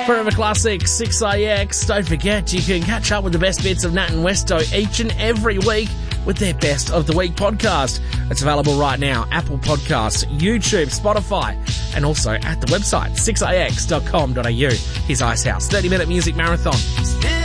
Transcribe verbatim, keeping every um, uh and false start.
Forever Classic, six A X. Don't forget, you can catch up with the best bits of Nat and Westo each and every week with their Best of the Week podcast. It's available right now, Apple Podcasts, YouTube, Spotify, and also at the website, six a x dot com dot a u. Here's Icehouse, thirty minute music marathon.